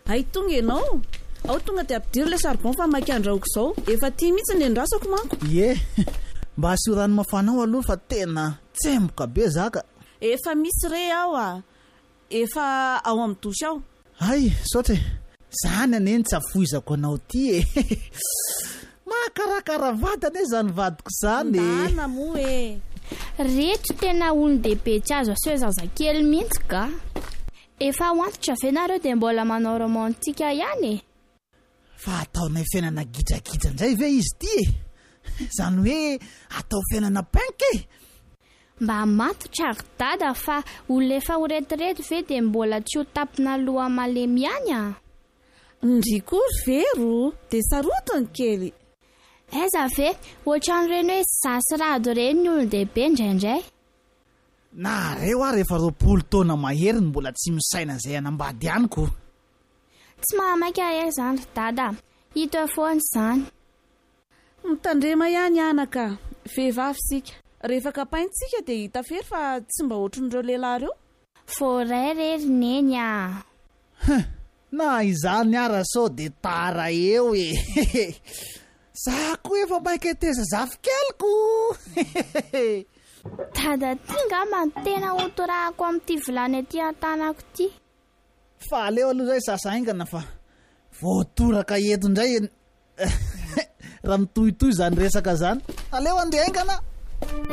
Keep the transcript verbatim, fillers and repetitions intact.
Ay tonga ianao. Ao tonga dia ampidiry ilay saribao fa maiky andraoko izao. Efa tia mihitsy ny andrasako manko. Ie, mba asio rano mafanao aloha fa tena tsemboka be zaka. Efa misy re ao a. Efa ao amin'ny dosy ao. Ay, sotra. Zany aneny tsy afoizako anao ty e. Makarakara vatana e zany vadiko zany. Ndana moa e. Reto tena olon-dehibe tsy azo aseho zazakely mihitsy ka. Efa antitra ve nareo dia mbola manao romantika ihany e. Fa ataonay fiainana gidrakidra indray ve izy ty e. Zany hoe atao fiainana panke. Mba matotra ary dada fa olona efa horetirety ve dia mbola tsy ho tapina loha malemy ihany a. Ndrikory vero dia sarotany kely. Aiza ve ohatran'ireny hoe zasy rado ireny ny olon-dehibe indraindray. Nareo ary rehefa roapolo taona mahery ny mbola tsy misaina izay anambady ihanyko. Tsy mahamaika ahy zany dada, hita foana izany. Mitandrema ihany anaka, vehivavy sika. Rehefa kapaintsika dia hita fery fa tsy mba ohatran'ireo lehilahy ireo. Voray rery neny a. Na izany ara sao dia tara eo e. Za koa efa maika teza zafikelyko. Dada ty ngamba tena otorahako amin'ity vilany aty an-tanako ty. Fa aleo aloha zay sasa aingana fa voatoraka eto indray raha mitohitohy zany resaka zany. Aleo andeha aingana.